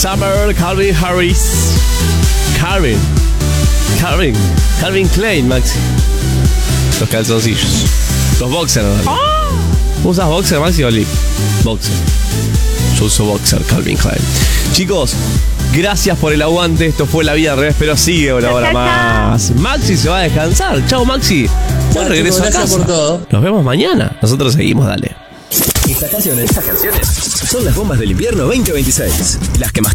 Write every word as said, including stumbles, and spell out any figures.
Summer, Calvin Harris. Calvin. Calvin. Calvin Klein, Maxi. Los calzoncillos. Los boxers. ¿No? ¿Usas boxer, Maxi, o lip? Boxer. Yo uso boxer, Calvin Klein. Chicos, gracias por el aguante. Esto fue La Vida al Revés, pero sigue una hora más. Maxi se va a descansar. Chao, Maxi. Buen regreso a casa. Gracias por todo. Nos vemos mañana. Nosotros seguimos, dale. Estas canciones, estas canciones son las bombas del invierno veinte veintiséis. Las que más